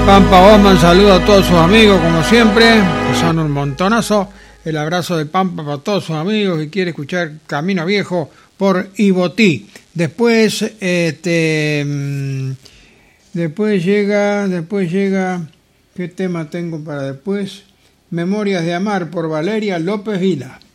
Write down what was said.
Pampa Osman saluda a todos sus amigos, como siempre, que son un montonazo. El abrazo de Pampa para todos sus amigos que quiere escuchar Camino Viejo por Ibotí. Después llega, ¿qué tema tengo para después? Memorias de Amar por Valeria López Vila.